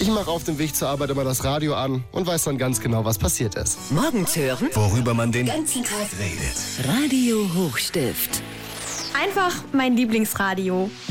mache auf dem Weg zur Arbeit immer das Radio an und weiß dann ganz genau, was passiert ist. Morgens hören, Worüber man den ganzen Tag redet. Radio Hochstift. Einfach mein Lieblingsradio.